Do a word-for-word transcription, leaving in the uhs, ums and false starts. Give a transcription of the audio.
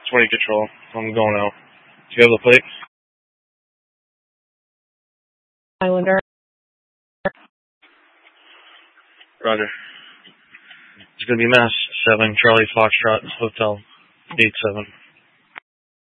twenty control. I'm going out. Do you have the plate? Islander. Roger. It's going to be Mass seven, Charlie Foxtrot, Hotel eight seven.